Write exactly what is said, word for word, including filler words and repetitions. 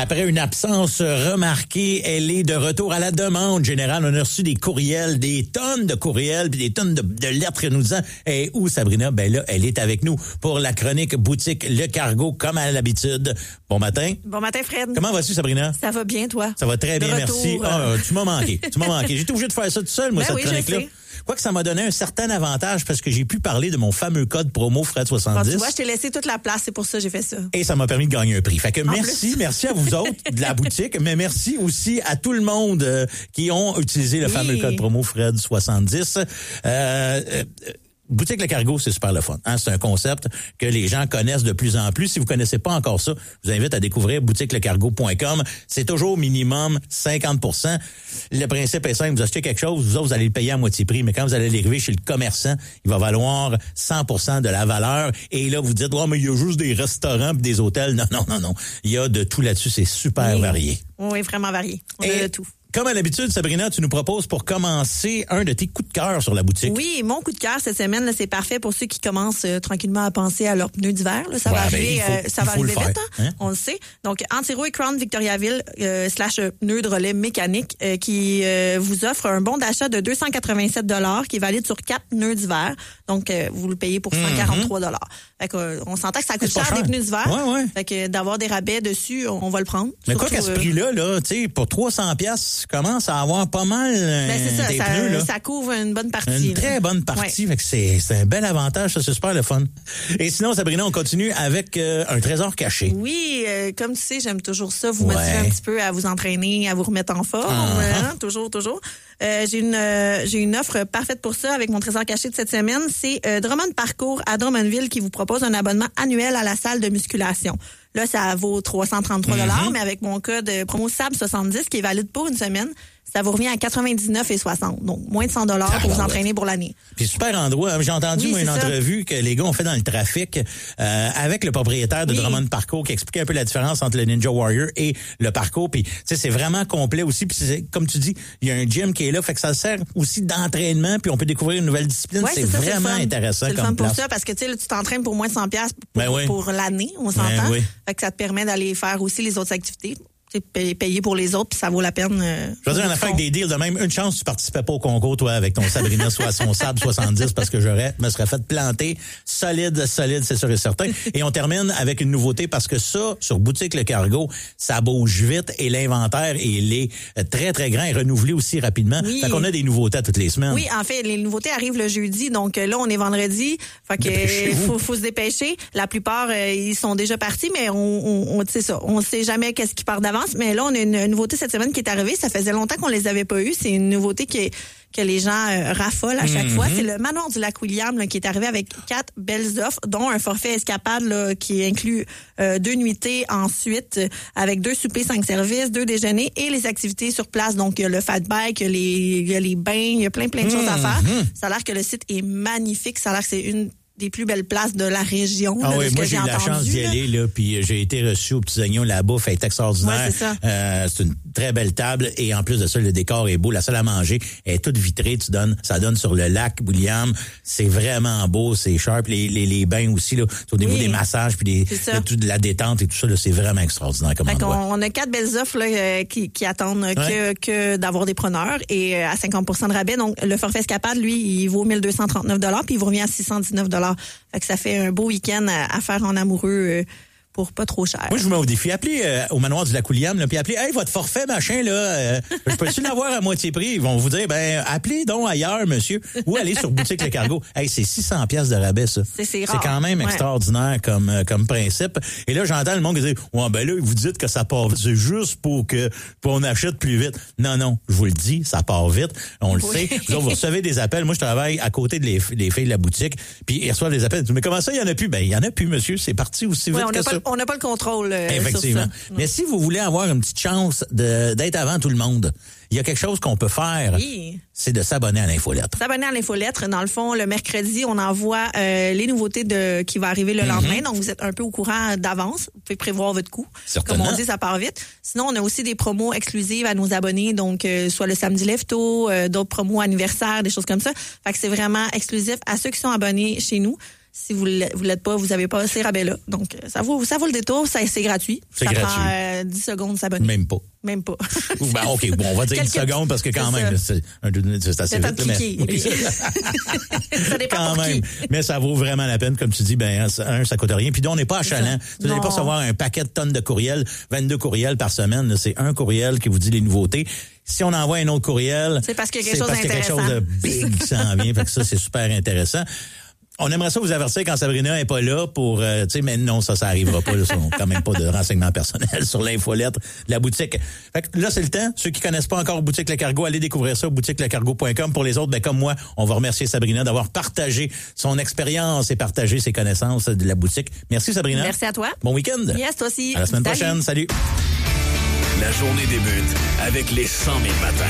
Après une absence remarquée, elle est de retour à la demande générale. On a reçu des courriels, des tonnes de courriels, puis des tonnes de, de lettres nous disant hey, où Sabrina? Ben là, elle est avec nous pour la chronique boutique Le Cargo, comme à l'habitude. Bon matin. Bon matin, Fred. Comment vas-tu, Sabrina? Ça va bien, toi? Ça va très de bien, retour, merci. Euh... Oh, tu m'as manqué. Tu m'as manqué. J'étais obligé de faire ça tout seul, moi, ben cette oui, chronique-là. Quoique ça m'a donné un certain avantage parce que j'ai pu parler de mon fameux code promo Fred soixante-dix. Bon, tu vois, je t'ai laissé toute la place, c'est pour ça que j'ai fait ça. Et ça m'a permis de gagner un prix. Fait que en merci, plus. merci à vous autres de la boutique, mais merci aussi à tout le monde euh, qui ont utilisé le oui. fameux code promo Fred soixante-dix. Euh, euh, Boutique Le Cargo, c'est super le fun. Hein? C'est un concept que les gens connaissent de plus en plus. Si vous connaissez pas encore ça, je vous invite à découvrir boutique le cargo point com. C'est toujours minimum cinquante pour cent. Le principe est simple. Vous achetez quelque chose, vous autres, vous allez le payer à moitié prix. Mais quand vous allez l'arriver chez le commerçant, il va valoir cent pour cent de la valeur. Et là, vous dites, oh, mais il y a juste des restaurants et des hôtels. Non, non, non, non. Il y a de tout là-dessus. C'est super oui. varié. Oui, vraiment varié. On et a de tout. Comme à l'habitude, Sabrina, tu nous proposes pour commencer un de tes coups de cœur sur la boutique. Oui, mon coup de cœur cette semaine, là, c'est parfait pour ceux qui commencent euh, tranquillement à penser à leurs pneus d'hiver. Là. Ça ouais, va ben, arriver, faut, euh, ça va arriver vite, hein? Hein? On le sait. Donc, Antiro et Crown Victoriaville euh, slash pneus de relais mécanique euh, qui euh, vous offre un bon d'achat de deux cent quatre-vingt-sept dollars qui est valide sur quatre pneus d'hiver. Donc, euh, vous le payez pour cent quarante-trois dollars. Mm-hmm. Fait que, euh, on s'entend que ça coûte cher, cher des pneus d'hiver. Ouais, ouais. Fait que d'avoir des rabais dessus, on, on va le prendre. Mais Surtout, quoi qu'à ce euh, prix-là, là, tu sais, pour trois cents piastres, commence à avoir pas mal euh, ben c'est ça, des ça, pneus, là. Ça couvre une bonne partie. Une très là. bonne partie. Ouais. Fait que c'est, c'est un bel avantage, ça, c'est super le fun. Et sinon, Sabrina, on continue avec euh, un trésor caché. Oui, euh, comme tu sais, j'aime toujours ça, vous ouais. motiver un petit peu à vous entraîner, à vous remettre en forme. Uh-huh. Hein, toujours, toujours. Euh, j'ai une euh, j'ai une offre parfaite pour ça avec mon trésor caché de cette semaine. C'est euh, Drummond Parcours à Drummondville qui vous propose un abonnement annuel à la salle de musculation. Là, ça vaut trois cent trente-trois dollars, mm-hmm. mais avec mon code promo S A B soixante-dix qui est valide pour une semaine, ça vous revient à quatre-vingt-dix-neuf virgule soixante. Donc, moins de cent dollars pour vous entraîner pour l'année. Puis super endroit. J'ai entendu oui, moi, une ça. entrevue que les gars ont fait dans le trafic euh, avec le propriétaire de oui. Drummond Parcours qui expliquait un peu la différence entre le Ninja Warrior et le parcours. Puis, tu sais, c'est vraiment complet aussi. Puis, c'est, comme tu dis, il y a un gym qui est là. Fait que ça sert aussi d'entraînement. Puis, on peut découvrir une nouvelle discipline. Ouais, c'est, c'est ça, vraiment c'est intéressant c'est comme le fun place. pour ça parce que, tu sais, tu t'entraînes pour moins de cent dollars pour, ben oui. pour l'année. On s'entend. Ben oui. Fait que ça te permet d'aller faire aussi les autres activités. Payer pour les autres, puis ça vaut la peine. Euh, je veux dire, en affaire avec des deals de même, une chance tu participais pas au concours, toi, avec ton Sabrina soit son S A B soixante-dix, parce que j'aurais, me serais fait planter solide, solide, c'est sûr et certain. Et on termine avec une nouveauté, parce que ça, sur Boutique Le Cargo, ça bouge vite et l'inventaire, il est très, très grand et renouvelé aussi rapidement. Oui. Fait qu'on a des nouveautés à toutes les semaines. Oui, en fait, les nouveautés arrivent le jeudi, donc là, on est vendredi. Fait que faut, faut se dépêcher. La plupart, euh, ils sont déjà partis, mais on, on, on sait ça. On sait jamais qu'est-ce qui part d'avance. Mais là, on a une nouveauté cette semaine qui est arrivée. Ça faisait longtemps qu'on les avait pas eues. C'est une nouveauté qui est, que les gens euh, raffolent à chaque mm-hmm. fois. C'est le Manoir du Lac William là, qui est arrivé avec quatre belles offres, dont un forfait escapade là, qui inclut euh, deux nuitées ensuite, avec deux soupers, cinq services, deux déjeuners et les activités sur place. Donc, il y a le fat bike, il y a les, il y a les bains, il y a plein, plein de mm-hmm. choses à faire. Ça a l'air que le site est magnifique. Ça a l'air que c'est une des plus belles places de la région. Ah là, oui, de ce moi que j'ai eu la entendu, chance d'y là. aller, là, puis j'ai été reçu aux Petits Oignons, la bouffe est extraordinaire. Ouais, c'est ça. Euh, c'est une très belle table et en plus de ça, le décor est beau. La salle à manger est toute vitrée. Tu donnes, ça donne sur le lac William. C'est vraiment beau, c'est sharp. Les, les, les bains aussi, là, au niveau oui. des massages puis des, de, tout, de la détente et tout ça, là, c'est vraiment extraordinaire comme endroit. On, on a quatre belles offres là, euh, qui, qui attendent ouais. que, que d'avoir des preneurs et euh, à cinquante pour cent de rabais. Donc le forfait escapade, lui, il vaut mille deux cent trente-neuf dollars puis il vous revient à six cent dix-neuf dollars. Fait que ça fait un beau week-end à, à faire en amoureux euh, pour pas trop cher. Moi, je vous mets au défi. Appelez euh, au Manoir du Lac William, là, puis appelez, hey, votre forfait, machin, là, euh, je peux-tu l'avoir à moitié prix? Ils vont vous dire, ben, appelez donc ailleurs, monsieur, ou allez sur Boutique Le Cargo. Hey, c'est six cents piastres de rabais, ça. C'est, c'est, c'est quand même ouais. extraordinaire comme, euh, comme principe. Et là, j'entends le monde qui dit, ouais, ben là, vous dites que ça part vite. C'est juste pour que, pour on achète plus vite. Non, non, je vous le dis, ça part vite. On le oui. sait. Vous, vous recevez des appels. Moi, je travaille à côté de les, les filles de la boutique, puis ils reçoivent des appels. Mais comment ça, il y en a plus? Ben, il y en a plus, monsieur. C'est parti aussi vite ouais, on que a ça. Pas, on n'a pas le contrôle. Euh, Effectivement. sur ça. Mais si vous voulez avoir une petite chance de, d'être avant tout le monde, il y a quelque chose qu'on peut faire, oui. c'est de s'abonner à l'infolettre. S'abonner à l'infolettre. Dans le fond, le mercredi, on envoie euh, les nouveautés de qui vont arriver le mm-hmm. lendemain. Donc, vous êtes un peu au courant d'avance. Vous pouvez prévoir votre coût. Certainement. Comme on dit, ça part vite. Sinon, on a aussi des promos exclusives à nos abonnés. Donc, euh, soit le samedi lève-tôt, euh, d'autres promos anniversaires, des choses comme ça. Fait que c'est vraiment exclusif à ceux qui sont abonnés chez nous. Si vous ne l'êtes pas, vous n'avez pas ces rabais-là. Donc, ça vaut, ça vaut le détour. Ça, c'est gratuit. C'est ça gratuit. prend euh, dix secondes s'abonner. Même pas. Même pas. Ben, OK, bon, on va dire dix secondes parce que quand même, c'est, c'est assez vite. Mais, oui. Ça dépend quand pour même. Qui. Mais ça vaut vraiment la peine. Comme tu dis, ben, un, ça coûte rien. Puis on n'est pas achalant. Vous n'allez pas recevoir un paquet de tonnes de courriels, vingt-deux courriels par semaine. Là, c'est un courriel qui vous dit les nouveautés. Si on envoie un autre courriel, c'est parce qu'il y a quelque, chose, parce qu'il y a quelque chose de big qui s'en vient. Fait que ça, c'est super intéressant. On aimerait ça vous avertir quand Sabrina est pas là pour, euh, tu sais, mais non, ça, ça arrivera pas. Là, ça, on n'a quand même pas de renseignements personnels sur l'infolettre de la boutique. Fait que là, c'est le temps. Ceux qui connaissent pas encore Boutique Le Cargo, allez découvrir ça au boutique le cargo point com. Pour les autres, ben comme moi, on va remercier Sabrina d'avoir partagé son expérience et partagé ses connaissances de la boutique. Merci Sabrina. Merci à toi. Bon week-end. Yes, toi aussi. À la semaine Salut. prochaine. Salut. La journée débute avec les cent mille matins.